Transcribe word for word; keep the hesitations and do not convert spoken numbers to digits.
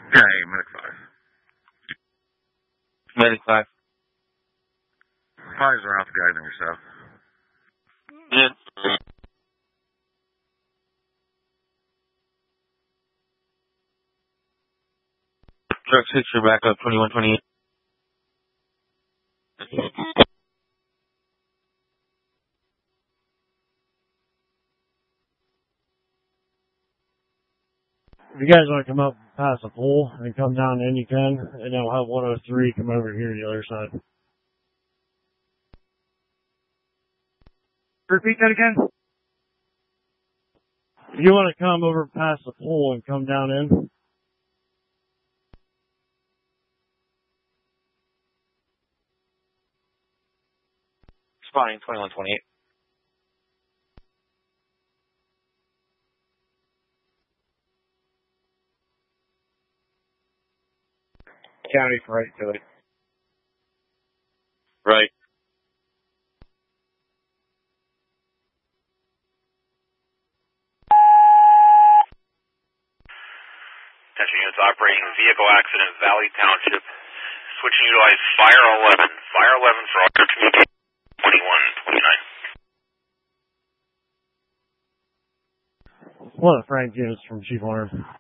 Okay, Medic five. Medic five. Five's around the guys on yourself. Yeah. Truck six, you're back up, twenty-one twenty-eight. If you guys want to come up past the pool and come down in, you can, and then we'll have one oh three come over here to the other side. Repeat that again? If you want to come over past the pool and come down in. Spawning, twenty-one twenty-eight. County for right utility. Right. Attention units operating vehicle accident, Valley Township. Switching to utilize Fire eleven. Fire eleven for all your communication. twenty-one twenty-nine. One of the Frank units from Chief Warner.